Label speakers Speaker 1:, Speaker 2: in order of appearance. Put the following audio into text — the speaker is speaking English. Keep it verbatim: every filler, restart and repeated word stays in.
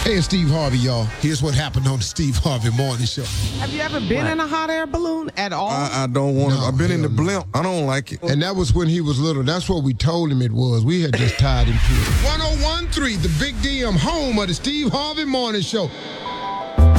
Speaker 1: Hey, it's Steve Harvey, y'all. Here's what happened on the Steve Harvey Morning Show.
Speaker 2: Have you ever been what? in a hot air balloon at all?
Speaker 3: I, I don't want to. No, I've been in the blimp. I don't like it.
Speaker 1: And that was when he was little. That's what we told him it was. We had just tied him to it. one oh one point three, the Big D M, home of the Steve Harvey Morning Show.